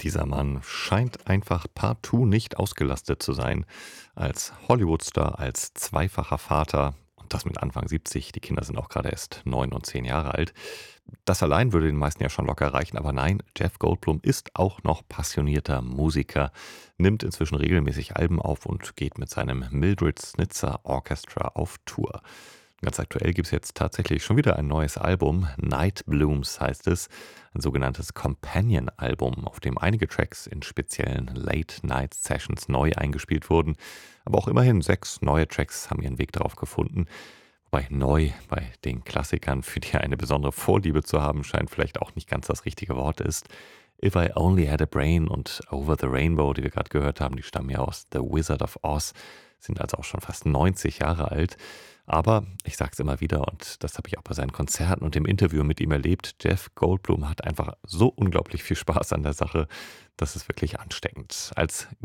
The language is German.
Dieser Mann scheint einfach partout nicht ausgelastet zu sein. Als Hollywoodstar, als zweifacher Vater und das mit Anfang 70. Die Kinder sind auch gerade erst 9 und 10 Jahre alt. Das allein würde den meisten ja schon locker reichen, aber nein, Jeff Goldblum ist auch noch passionierter Musiker, nimmt inzwischen regelmäßig Alben auf und geht mit seinem Mildred Snitzer Orchestra auf Tour. Ganz aktuell gibt es jetzt tatsächlich schon wieder ein neues Album. Night Blooms heißt es. Ein sogenanntes Companion-Album, auf dem einige Tracks in speziellen Late-Night-Sessions neu eingespielt wurden. Aber auch immerhin 6 neue Tracks haben ihren Weg darauf gefunden. Wobei neu bei den Klassikern, für die er eine besondere Vorliebe zu haben scheint, vielleicht auch nicht ganz das richtige Wort ist. If I Only Had a Brain und Over the Rainbow, die wir gerade gehört haben, die stammen ja aus The Wizard of Oz, sind also auch schon fast 90 Jahre alt. Aber ich sage es immer wieder und das habe ich auch bei seinen Konzerten und im Interview mit ihm erlebt, Jeff Goldblum hat einfach so unglaublich viel Spaß an der Sache, das ist wirklich ansteckend. Als